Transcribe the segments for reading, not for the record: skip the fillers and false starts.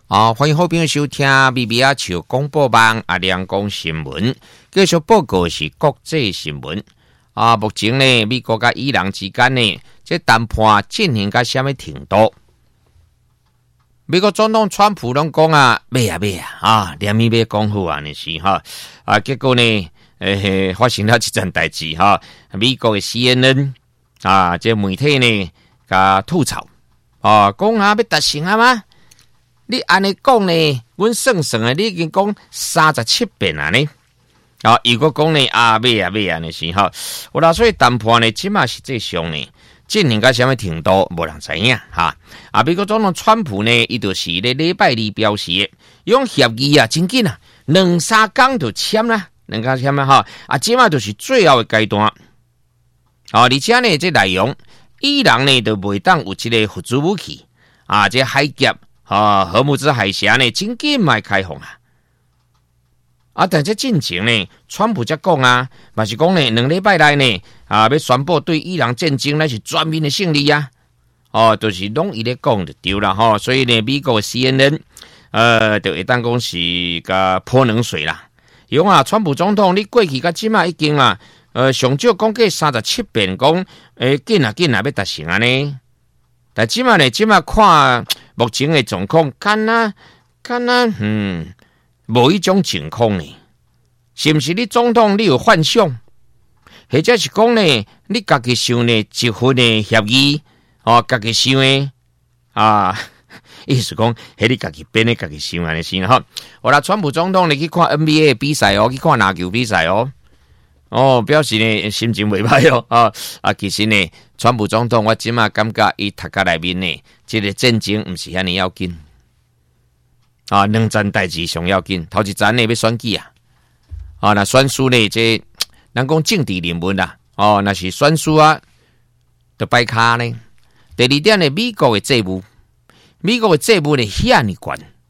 欢迎好朋友收听 BBR 潮广播网亮讲新闻，继续报告是国际新闻。目前呢，美国甲伊朗之间呢，这谈判进行到什么程度？美国总统川普拢讲买连咪要讲好啊，是结果呢，发生了一件代志美国的 CNN 这媒体呢，甲吐槽讲要达成吗？你安尼讲呢，阮算的，你已经讲37遍了呢。如果讲呢买呢是有啦，所以谈判呢，即马实际上呢，进行到什么程度，无人知影美国总统川普呢，伊就是咧礼拜二表示，用协议真紧2-3天就签啦，2天签啦即马就是最后的阶段而且呢，这内容伊朗呢就袂当有一个核子武器这海峡荷姆兹海峡呢，真紧卖开放但这进程呢，川普才讲嘛是讲呢，2礼拜内呢要宣布对伊朗战争那是全面的胜利就是拢伊咧讲就对啦所以呢，美国的 CNN 就会当讲是甲泼冷水啦。用川普总统你过去甲即马已经上少讲过37遍讲紧要达成呢。但即马看目前的状况，敢若无一种情况呢？是不是你总统你有幻想，或者是讲呢，你家己想呢一份的协议家己想的意思讲，迄你家己编的家己想安尼先好啦，川普总统你去看 NBA 比赛去看篮球比赛表示呢心情袂歹其实呢，川普总统我即马感觉伊头壳内面呢，这个战争毋是遐尼要紧两件代志上要紧。头一站呢要选举那选书呢，这人讲政治人物那是选书就摆卡呢。第二点呢，美国的债务呢遐尼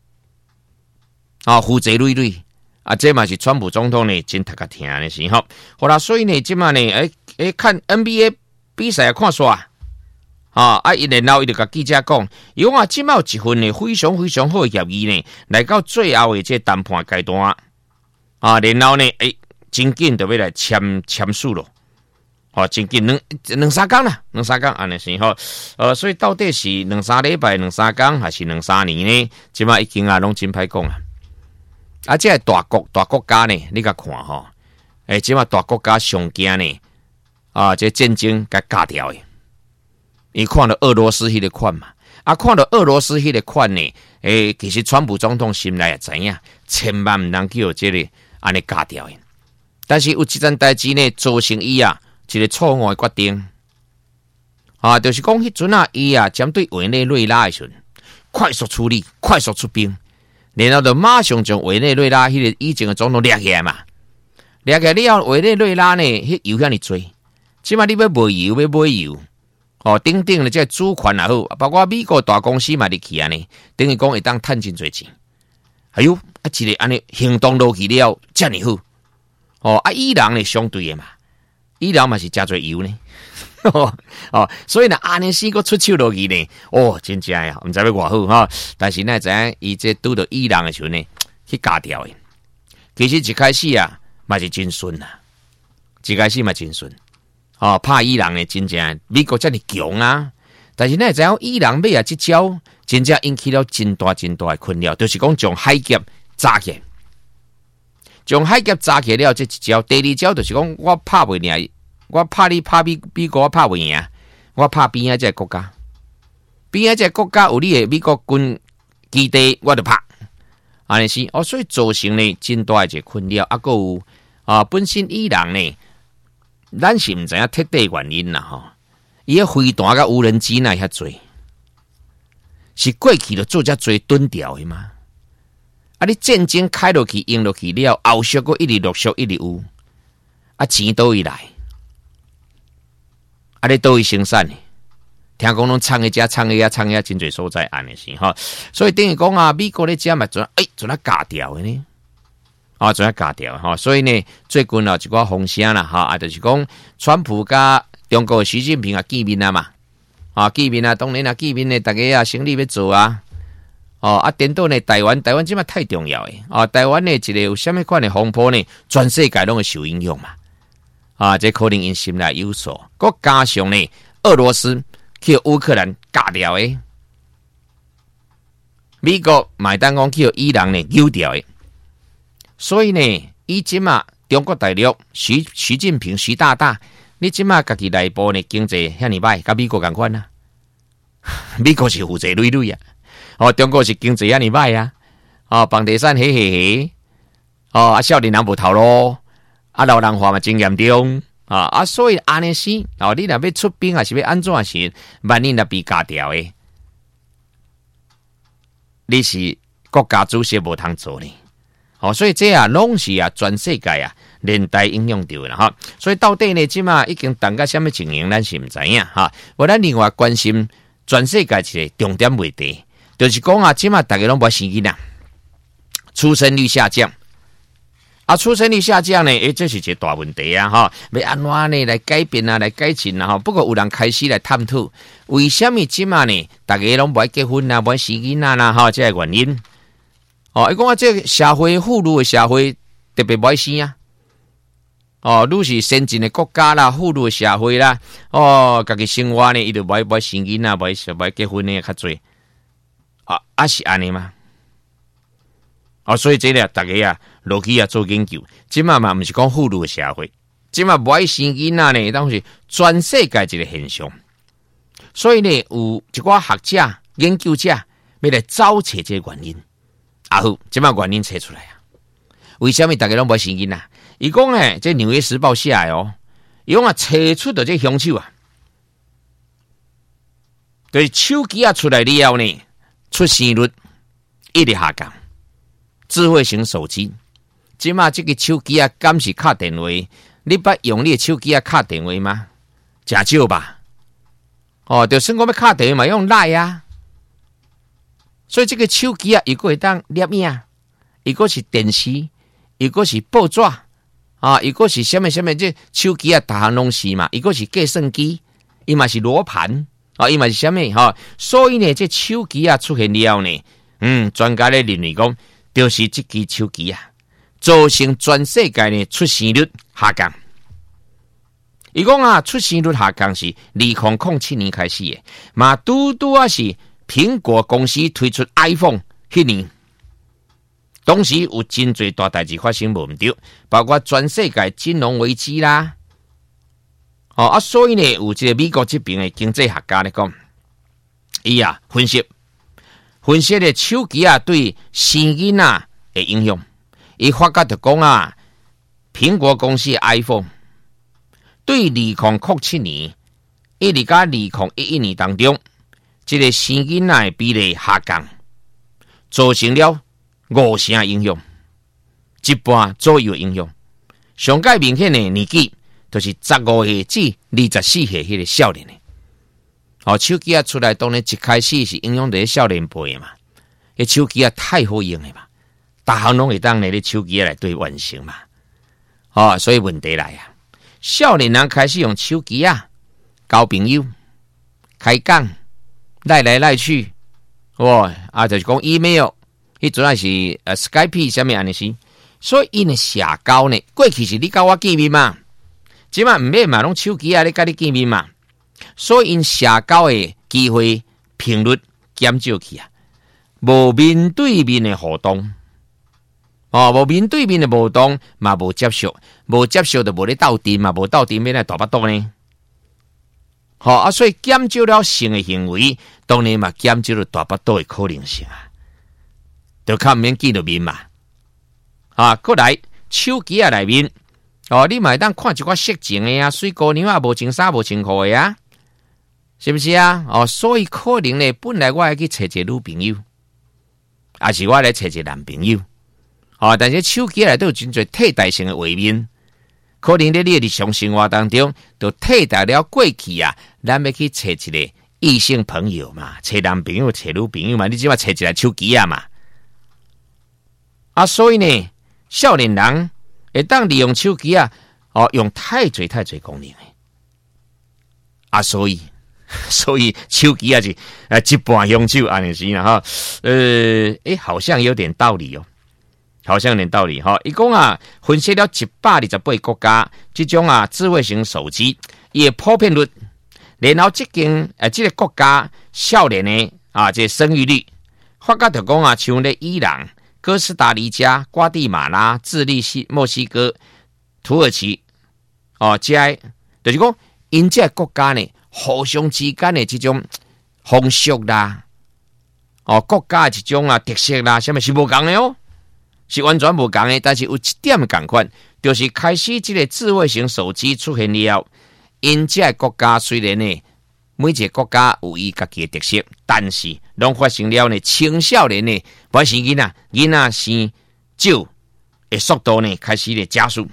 悬负债累累这嘛是川普总统呢真头壳疼的是好啦，所以呢，即嘛呢看 NBA 比赛看煞然后伊就甲记者讲，伊讲即嘛有一份呢非常非常好的协议呢，来到最后的这谈判阶段然后呢真紧就要来签署咯真紧2-3天啦，2-3天安尼是所以到底是2-3礼拜、2-3天，还是2-3年呢？即嘛已经拢真歹讲这大国家呢，你甲看即嘛大国家上惊呢这战争甲架掉的。伊看到俄罗斯迄个款嘛，看到俄罗斯迄个款呢，其实川普总统心内也知影，千万毋能叫这个安尼架掉的。但是有一件代志呢，造成伊一个错误的决定就是讲迄阵伊针对委内瑞拉的时阵，快速处理，快速出兵，然后就马上将委内瑞拉迄个以前的总统抓起来嘛，抓起来了后，委内瑞拉呢，迄油遐尼多，即码你要卖油。等等的这主权也好，包括美国大公司嘛入去呢，等于讲会当趁真侪钱。一个安尼行动落去了，遮尼好伊朗呢相对的嘛，伊朗嘛是真侪油呢所以呢安尼四个出手落去呢，真正呀，毋知要偌好但是呢，知影伊这拄到伊朗的时候呢，去架掉的。其实一开始嘛是真顺一开始嘛真顺。怕伊朗呢，真正美国这么强但是呢，知影伊朗买这招，真正引起了真大的困扰，就是讲将海峡炸起，了这一招。第二招就是讲，我拍袂赢，我怕你拍美国，我拍袂赢，我拍边仔这个国家，有你的美国军基地，我就拍。安尼是所以造成呢真大的一个困扰。还有本身伊朗呢。咱是毋知影彻底原因啦伊个飞弹甲无人机那遐多，是过去就做遮多蹲掉的吗？你战争开落去、用落去了，后续个一直陆续一直有，钱倒位来？你倒位生产的？听讲拢创遐真侪所在安尼是所以等于讲美国咧遮嘛做架掉的呢。做下架掉所以呢，最近一寡风声啦就是讲川普甲中国的习近平见面嘛见面当然见面呢，大家生意要做颠倒呢台湾即马太重要诶，台湾呢一个有啥物款的风波呢，全世界拢会受影响嘛，这可能因心内有数，佮加上呢俄罗斯去乌克兰割掉诶，美国买单讲去伊朗呢丢掉诶，所以呢，以即马中国大陆习近平习大大，你即马家己内部呢经济遐尼歹，甲美国共款啊，美国是负债累累啊，中国是经济遐尼歹啊，房地产起，少年人无头路，老人化嘛真严重所以安尼是你若要出兵还是要安怎是，万一若被割掉诶，你是国家主席无通做呢。所以这拢是全世界连带影响到啦所以到底呢，即马已经当到什么情形，咱是唔知影我咱另外关心全世界一个重点问题，就是讲即马大家拢无生囡仔，出生率下降出生率下降呢，这是一个大问题要安怎呢来改变来改进不过有人开始来探讨，为什么即马呢，大家拢无爱结婚无爱生囡仔啦这个原因。伊讲这个社会富裕的社会特别不爱生愈是先进的国家啦，富裕的社会啦，家己生活呢，伊就不爱生囡仔，不爱结婚呢较多是安尼吗？所以这个大家落去做研究，即马嘛毋是讲富裕的社会，即马不爱生囡仔呢，当是全世界一个现象。所以呢，有一寡学者、研究者要来找找这个原因。好，即摆原因找出来为什么大家拢无爱生囡仔？伊讲这《纽约时报》写的伊讲找出的这凶手就是手机出来了后呢，出生率一直下降。智慧型手机，即摆这个手机敢是敲电话？你捌用你的手机敲电话吗？真少吧？就算我要敲电话嘛，用赖所以这个手机如果会当摄影，如果是电视，如果是报纸如果是什么这手机大项拢是嘛，如果是计算机，伊嘛是罗盘伊嘛是什么所以呢，这手机出现了后呢，专家咧认为讲，就是这支手机造成全世界呢出生率下降。伊讲出生率下降是2007年开始的，嘛拄是苹果公司推出 iPhone 迄年，当时有真侪大代志发生无毋对，包括全世界金融危机啦。所以呢，有一个美国这边的经济学家咧讲，伊分析咧手机对生囡仔的影响，伊发觉就讲苹果公司的 iPhone 对2007年一直到2011年当中，这个生囡仔的比例下降，造成了50%影响，一半左右影响。上界明显的年纪，就是15岁至24岁迄个少年的。手机出来，当然一开始是影响到少年辈的嘛。迄手机太好用的嘛，大项拢会当咧手机来对完成嘛。所以问题来少年人开始用手机交朋友、开讲、赖来赖去，就是讲 email， 迄阵是Skype 什么安尼是，所以因的社交呢，过去是你甲我见面嘛，即摆毋免嘛，拢手机咧甲你见面嘛，所以因社交的机会频率减少去无面对面的互动。无面对面的互动嘛，无接触，无接触就无咧斗阵嘛，无斗阵要来大巴肚呢。所以减少了性的行为，当然嘛减少了大巴肚的可能性就较免见到面嘛。过来手机内面，你嘛会当看一寡色情的水姑娘无穿衫无穿裤的是不是所以可能呢，本来我要去找一个女朋友，还是我来找一个男朋友。但是手机内都有真侪替代性的画面，可能在你的日常生活当中，就替代了过去咱要去找一个异性朋友嘛，找男朋友、找女朋友嘛，你只嘛找一台手机嘛。所以呢，少年人会当利用手机用太侪功能所以所以手机也是一半香酒安尼是啦哈。好像有点道理哦，好像有点道理哈。伊讲啊，分析了128个国家，这种智慧型手机也普遍率，然后这个国家少年的这生育率，发觉就讲像咧伊朗、哥斯达黎加、瓜地马拉、智利、墨西哥、土耳其，这就是讲因这国家呢，互相之间的这种风俗啦，国家的这种特色啦，什么是无同的哦，是完全无同的。但是有一点共款，就是开始这个智慧型手机出现了，因这国家虽然呢，每一个国家有伊家己的特色，但是拢发生了呢，青少年呢，不是囡仔生少的速度呢，开始咧加速。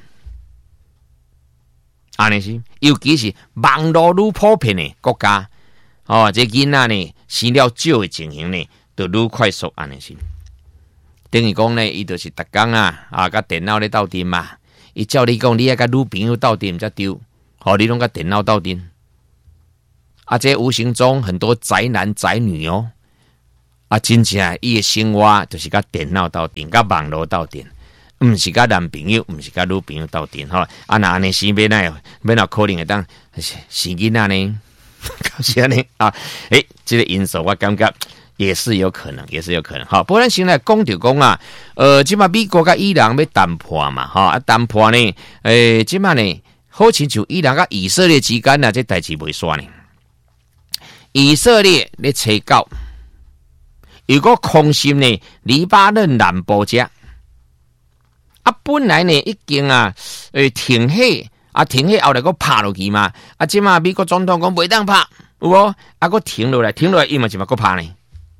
安尼是，尤其是网络愈普遍的国家，这囡仔呢生了少的情形呢，就愈快速安尼是。等于讲呢，伊就是逐工甲电脑咧斗阵嘛，伊照你讲，你要甲女朋友斗阵才对，你拢甲电脑斗阵。这无形中很多宅男宅女哦，真正伊的生活就是甲电脑斗阵，甲网络斗阵。毋是甲男朋友，毋是甲女朋友斗阵吼。那安尼生要哪可能会当生囡仔呢？搞是安尼这个因素我感觉也是有可能，也是有可能。不然先来讲就讲即马美国甲伊朗要谈判嘛，谈判呢，即马呢，好亲像伊朗甲以色列之间这代志袂煞呢。以色列咧催告，如果空心呢，黎巴嫩南部遮。本来呢已经停火，停火后来个拍落去嘛，即马美国总统讲袂当拍，有无？个停落来，伊嘛就嘛个拍呢。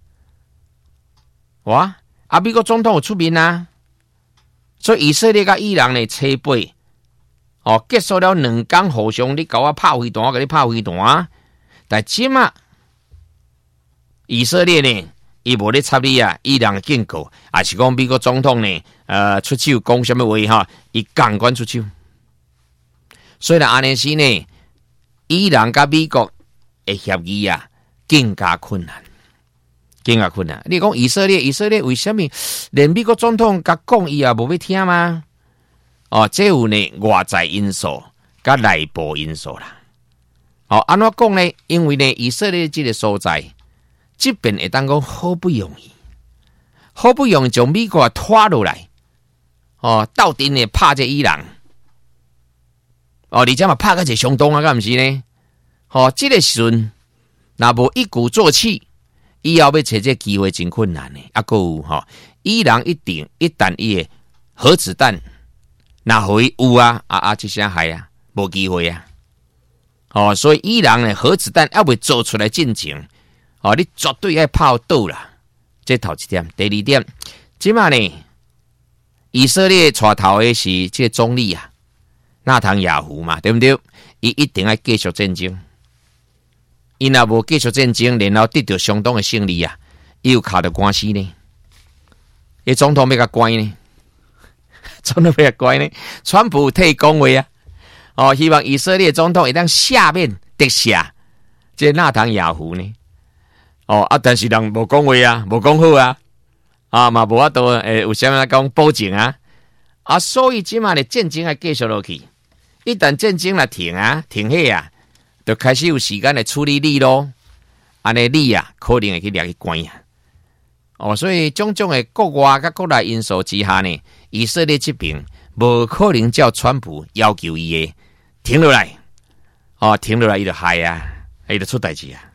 哇！美国总统有出面所以以色列甲伊朗呢切背，结束了2天互相你甲我拍飞弹，我甲你拍飞弹，但即马以色列呢？伊无咧插你伊朗的警告，也是讲美国总统呢，出手讲什么话伊赶快出手。所以安尼是呢，伊朗甲美国的协议更加困难，更加困难。你讲以色列为什么连美国总统甲讲伊也无要听吗？这有呢外在因素甲内部因素啦。安怎讲呢？因为呢，以色列这个所在。这边会当讲好不容易将美国拖落来，到底呢拍这伊朗，而且嘛拍个这相当敢毋是呢？这个时阵若无一鼓作气，以后要找这机会真困难呢。还有伊朗一旦伊的核子弹若回有这些害无机会所以伊朗呢核子弹要未做出来进前。你绝对要泡倒啦！这头一点，第二点，即马呢，以色列带头的是这总理纳坦雅胡嘛，对不对？伊一定要继续战争，伊若无继续战争，然后得到相当的胜利伊有卡着关系呢。伊总统要甲关呢，总统要甲关呢。川普替讲话希望以色列总统会当下面得下这纳坦雅胡呢。但是人无讲话无讲好嘛无法度有啥物讲保证所以即马的战争继续落去，一旦战争停火就开始有时间来处理你咯，安尼你可能会去掠去关所以种种的国外甲国内因素之下呢，以色列这边无可能叫川普要求伊的停落来，停落来伊就害伊就出代志